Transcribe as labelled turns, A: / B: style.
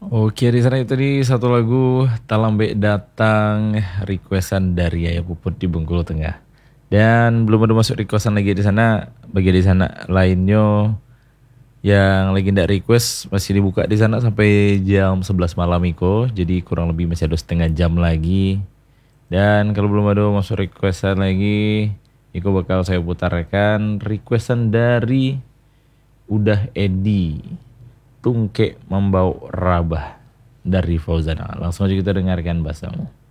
A: Oke, di sana itu tadi satu lagu Talambe Datang requestan dari Ayah Puput di Bengkulu Tengah. Dan belum ada masuk requestan lagi di sana. Bagi di sana lainnya yang lagi ndak request masih dibuka di sana sampai jam 11 malam Iko. Jadi kurang lebih masih ada setengah jam lagi. Dan kalau belum ada masuk requestan lagi, Iko bakal saya putarkan requestan dari Udah Edi. Tungke Membau Rabah dari Fauzana. Langsung aja kita dengarkan bahasamu.